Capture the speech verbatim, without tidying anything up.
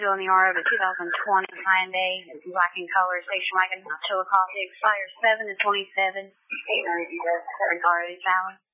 you on the R O of a two thousand twenty Hyundai, black in color, station wagon, Chillicothe, expires seven to twenty-seven. Already Sally.